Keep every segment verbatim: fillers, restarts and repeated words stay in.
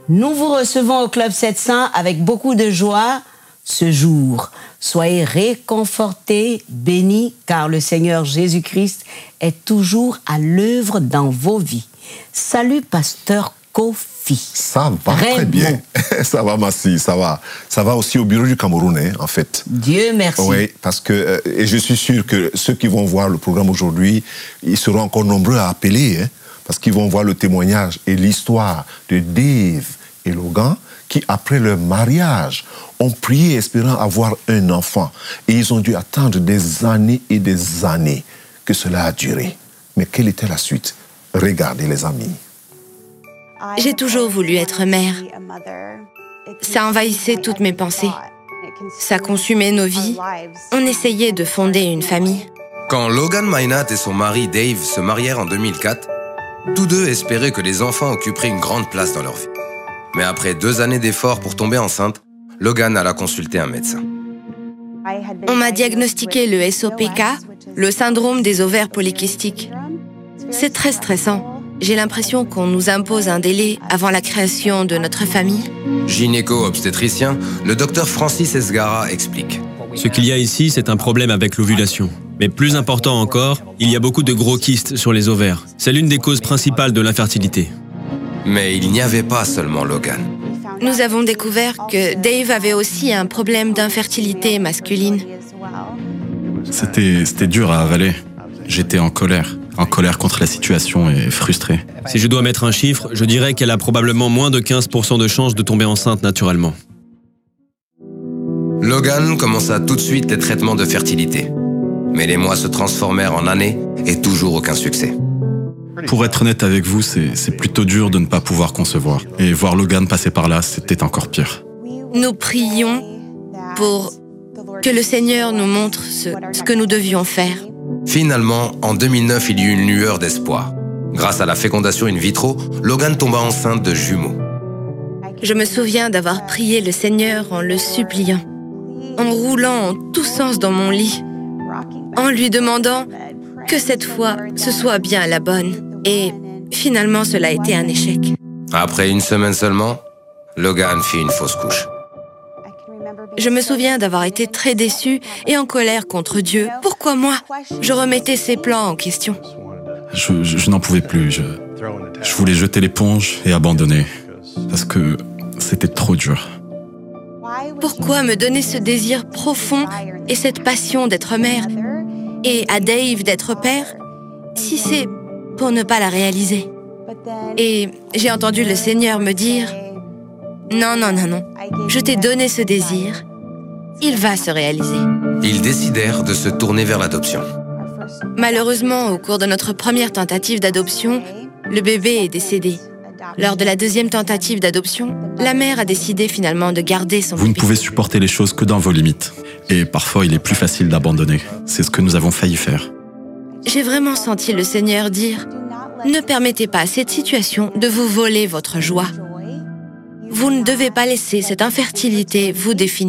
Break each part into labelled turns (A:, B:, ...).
A: Nous vous recevons au Club sept cents avec beaucoup de joie ce jour. Soyez réconfortés, bénis, car le Seigneur Jésus-Christ est toujours à l'œuvre dans vos vies. Salut, pasteur Kofi.
B: Ça va Raymond. Très bien. Ça va, Massi, ça va. Ça va aussi au bureau du Cameroun, hein, en fait.
A: Dieu merci.
B: Oui, parce que, euh, et je suis sûr que ceux qui vont voir le programme aujourd'hui, ils seront encore nombreux à appeler, hein, parce qu'ils vont voir le témoignage et l'histoire de Dave et Logan, qui, après leur mariage, ont prié espérant avoir un enfant. Et ils ont dû attendre des années et des années que cela a duré. Mais quelle était la suite? Regardez, les amis.
C: J'ai toujours voulu être mère. Ça envahissait toutes mes pensées. Ça consumait nos vies. On essayait de fonder une famille.
D: Quand Logan Minot et son mari Dave se marièrent en deux mille quatre, tous deux espéraient que les enfants occuperaient une grande place dans leur vie. Mais après deux années d'efforts pour tomber enceinte, Logan alla consulter un médecin.
C: On m'a diagnostiqué le S O P K, le syndrome des ovaires polykystiques. C'est très stressant. J'ai l'impression qu'on nous impose un délai avant la création de notre famille.
D: Gynéco-obstétricien, le docteur Francis Esgara explique.
E: Ce qu'il y a ici, c'est un problème avec l'ovulation. Mais plus important encore, il y a beaucoup de gros kystes sur les ovaires. C'est l'une des causes principales de l'infertilité.
D: Mais il n'y avait pas seulement Logan.
C: Nous avons découvert que Dave avait aussi un problème d'infertilité masculine.
F: C'était, c'était dur à avaler. J'étais en colère. En colère contre la situation et frustré.
E: Si je dois mettre un chiffre, je dirais qu'elle a probablement moins de quinze pour cent de chances de tomber enceinte naturellement.
D: Logan commença tout de suite des traitements de fertilité. Mais les mois se transformèrent en années et toujours aucun succès.
F: Pour être honnête avec vous, c'est, c'est plutôt dur de ne pas pouvoir concevoir. Et voir Logan passer par là, c'était encore pire.
C: Nous prions pour que le Seigneur nous montre ce, ce que nous devions faire.
D: Finalement, en deux mille neuf, il y eut une lueur d'espoir. Grâce à la fécondation in vitro, Logan tomba enceinte de jumeaux.
C: Je me souviens d'avoir prié le Seigneur en le suppliant, en roulant en tous sens dans mon lit, en lui demandant que cette fois, ce soit bien la bonne. Et finalement, cela a été un échec.
D: Après une semaine seulement, Logan fit une fausse couche.
C: Je me souviens d'avoir été très déçue et en colère contre Dieu. Pourquoi moi? Je remettais ses plans en question.
F: Je, je, je n'en pouvais plus. Je, je voulais jeter l'éponge et abandonner. Parce que c'était trop dur.
C: Pourquoi me donner ce désir profond et cette passion d'être mère et à Dave d'être père si c'est pour ne pas la réaliser? Et j'ai entendu le Seigneur me dire « Non, non, non, non. Je t'ai donné ce désir. Il va se réaliser. »
D: Ils décidèrent de se tourner vers l'adoption.
C: Malheureusement, au cours de notre première tentative d'adoption, le bébé est décédé. Lors de la deuxième tentative d'adoption, la mère a décidé finalement de garder son
F: bébé. Vous ne
C: bébé.
F: pouvez supporter les choses que dans vos limites. Et parfois, il est plus facile d'abandonner. C'est ce que nous avons failli faire.
C: J'ai vraiment senti le Seigneur dire « Ne permettez pas à cette situation de vous voler votre joie. Vous ne devez pas laisser cette infertilité vous définir. »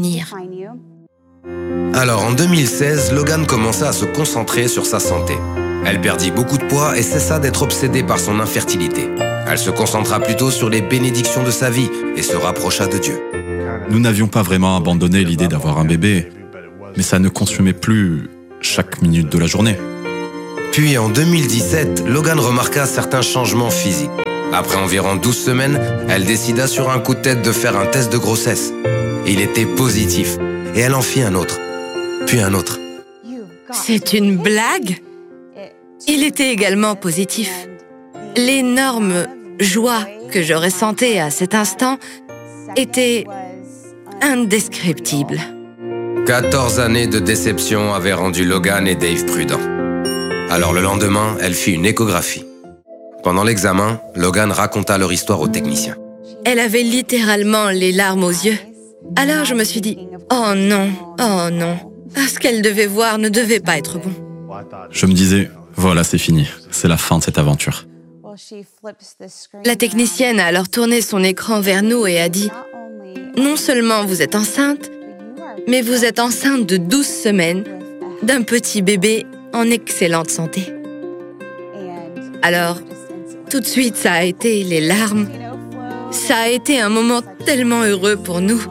D: Alors, en deux mille seize, Logan commença à se concentrer sur sa santé. Elle perdit beaucoup de poids et cessa d'être obsédée par son infertilité. Elle se concentra plutôt sur les bénédictions de sa vie et se rapprocha de Dieu.
F: Nous n'avions pas vraiment abandonné l'idée d'avoir un bébé, mais ça ne consumait plus chaque minute de la journée.
D: Puis, en deux mille dix-sept, Logan remarqua certains changements physiques. Après environ douze semaines, elle décida sur un coup de tête de faire un test de grossesse. Il était positif et elle en fit un autre, puis un autre.
C: C'est une blague? Il était également positif. L'énorme joie que je ressentais à cet instant était indescriptible.
D: quatorze années de déception avaient rendu Logan et Dave prudents. Alors le lendemain, elle fit une échographie. Pendant l'examen, Logan raconta leur histoire au technicien.
C: Elle avait littéralement les larmes aux yeux. Alors je me suis dit, oh non, oh non, ce qu'elle devait voir ne devait pas être bon.
F: Je me disais, voilà, c'est fini, c'est la fin de cette aventure.
C: La technicienne a alors tourné son écran vers nous et a dit « Non seulement vous êtes enceinte, mais vous êtes enceinte de douze semaines d'un petit bébé en excellente santé. » Alors, tout de suite, ça a été les larmes. Ça a été un moment tellement heureux pour nous.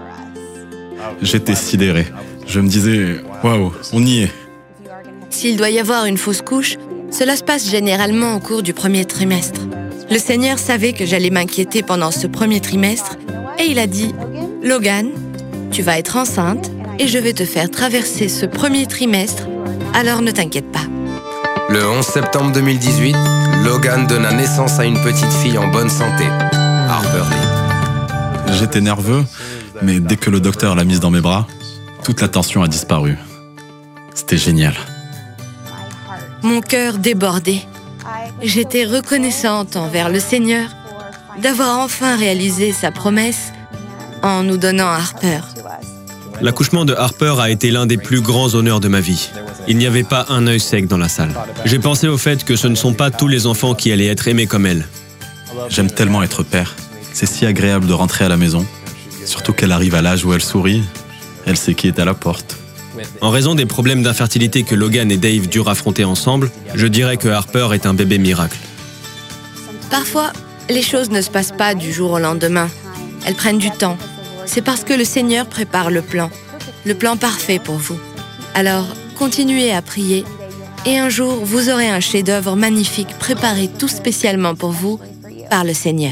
F: J'étais sidéré. Je me disais, waouh, on y est.
C: S'il doit y avoir une fausse couche, cela se passe généralement au cours du premier trimestre. Le Seigneur savait que j'allais m'inquiéter pendant ce premier trimestre et il a dit « Logan, tu vas être enceinte et je vais te faire traverser ce premier trimestre, alors ne t'inquiète pas. »
D: Le onze septembre deux mille dix-huit, Logan donna naissance à une petite fille en bonne santé, Harper Lee.
F: J'étais nerveux, mais dès que le docteur l'a mise dans mes bras, toute la tension a disparu. C'était génial.
C: Mon cœur débordait. J'étais reconnaissante envers le Seigneur d'avoir enfin réalisé sa promesse en nous donnant Harper.
E: L'accouchement de Harper a été l'un des plus grands honneurs de ma vie. Il n'y avait pas un œil sec dans la salle. J'ai pensé au fait que ce ne sont pas tous les enfants qui allaient être aimés comme elle.
F: J'aime tellement être père. C'est si agréable de rentrer à la maison. Surtout qu'elle arrive à l'âge où elle sourit. Elle sait qui est à la porte.
E: En raison des problèmes d'infertilité que Logan et Dave durent affronter ensemble, je dirais que Harper est un bébé miracle.
C: Parfois, les choses ne se passent pas du jour au lendemain. Elles prennent du temps. C'est parce que le Seigneur prépare le plan, le plan parfait pour vous. Alors, continuez à prier et un jour, vous aurez un chef-d'œuvre magnifique préparé tout spécialement pour vous par le Seigneur.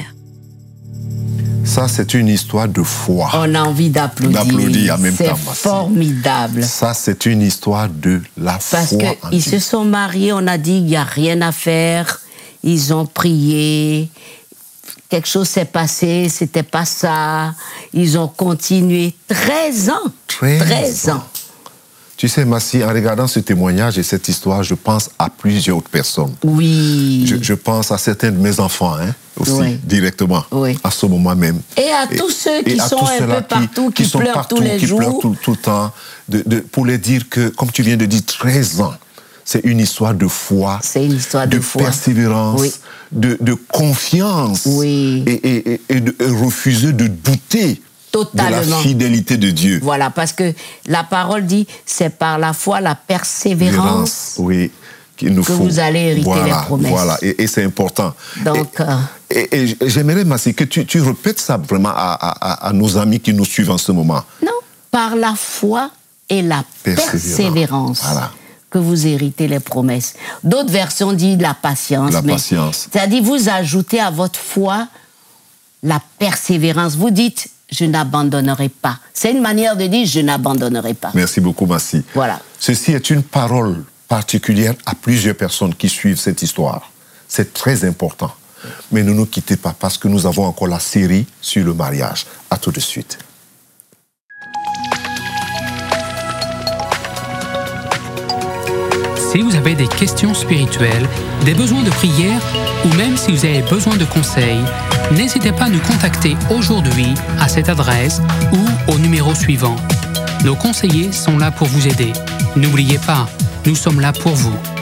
B: Ça, c'est une histoire de foi.
A: On a envie d'applaudir.
B: D'applaudir en même temps.
A: C'est formidable.
B: Ça, c'est une histoire de la
A: Parce
B: foi.
A: Parce qu'ils se sont mariés, on a dit, il n'y a rien à faire. Ils ont prié. Quelque chose s'est passé, c'était pas ça. Ils ont continué. treize ans. treize ans.
B: Tu sais, Massi, en regardant ce témoignage et cette histoire, je pense à plusieurs autres personnes.
A: Oui.
B: Je, je pense à certains de mes enfants, hein, aussi,
A: oui.
B: directement,
A: oui.
B: à ce moment même.
A: Et à et, tous ceux qui sont un peu partout, qui, qui, qui pleurent partout, tous les
B: qui
A: jours.
B: Qui pleurent tout, tout le temps, de, de, pour les dire que, comme tu viens de dire, treize ans, c'est une histoire de foi,
A: c'est une histoire de,
B: de
A: foi.
B: persévérance,
A: oui.
B: de, de confiance,
A: oui.
B: et, et, et, et de et refuser de douter
A: Totalement.
B: de la fidélité de Dieu.
A: Voilà, parce que la parole dit, c'est par la foi, la persévérance
B: oui, qu'il nous
A: que
B: faut.
A: vous allez hériter
B: voilà,
A: les promesses.
B: Voilà, et, et c'est important.
A: Donc,
B: et,
A: euh...
B: et, et j'aimerais, Massi, que tu, tu répètes ça vraiment à, à, à nos amis qui nous suivent en ce moment.
A: Non, par la foi et la persévérance. persévérance.
B: Voilà.
A: Que vous héritez les promesses. D'autres versions disent la patience.
B: La
A: mais
B: patience.
A: C'est-à-dire, vous ajoutez à votre foi la persévérance. Vous dites, je n'abandonnerai pas. C'est une manière de dire, je n'abandonnerai pas.
B: Merci beaucoup, Massi.
A: Voilà.
B: Ceci est une parole particulière à plusieurs personnes qui suivent cette histoire. C'est très important. Mais ne nous quittez pas parce que nous avons encore la série sur le mariage. À tout de suite.
G: Si vous avez des questions spirituelles, des besoins de prière ou même si vous avez besoin de conseils, n'hésitez pas à nous contacter aujourd'hui à cette adresse ou au numéro suivant. Nos conseillers sont là pour vous aider. N'oubliez pas, nous sommes là pour vous.